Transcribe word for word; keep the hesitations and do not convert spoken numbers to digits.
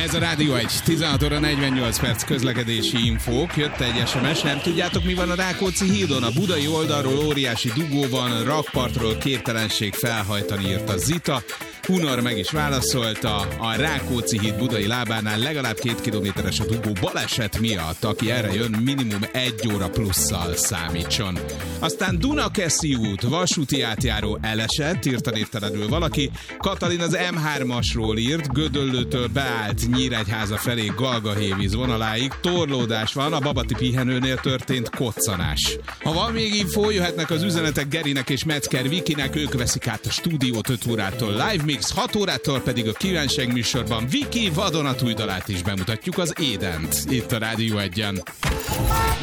Ez a Rádió egy, tizenhat óra negyvennyolc perc közlekedési infók. Jött egy es em es, nem tudjátok, mi van a Rákóczi hídon? A budai oldalról óriási dugó van, rakpartról képtelenség felhajtani, írt a Zita. Hunor meg is válaszolta, a Rákóczi híd budai lábánál legalább két kilométeres a dugó baleset miatt. Aki erre jön, minimum egy óra plusszal számítson. Aztán Dunakeszi út, vasúti átjáró elesett, írta névtelenül valaki. Katalin az em hármasról írt, Gödöllőtől beállt Nyíregyháza felé Galgahévíz vonaláig. Torlódás van, a Babati pihenőnél történt koccanás. Ha van még infó, jöhetnek az üzenetek Gerinek és Metzger Vikinek, ők veszik át a stúdiót öt órától live mix, hat órától pedig a kívánság műsorban Viki vadonatúj dalát is bemutatjuk, az Édent, itt a Rádió egyen.